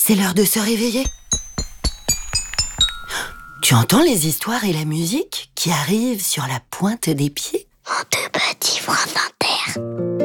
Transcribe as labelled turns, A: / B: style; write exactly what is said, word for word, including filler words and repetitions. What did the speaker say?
A: c'est l'heure de se réveiller. Tu entends les histoires et la musique qui arrivent sur la pointe des pieds?
B: Mon tout petit front dentaire.